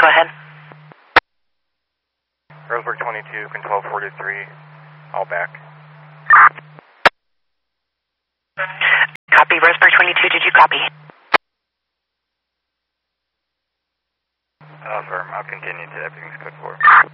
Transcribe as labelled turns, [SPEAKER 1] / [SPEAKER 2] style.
[SPEAKER 1] go ahead.
[SPEAKER 2] Roseburg 22, control 43, all back.
[SPEAKER 1] Copy, Roseburg 22, did you copy?
[SPEAKER 2] Affirm, I'll continue to everything's code 4.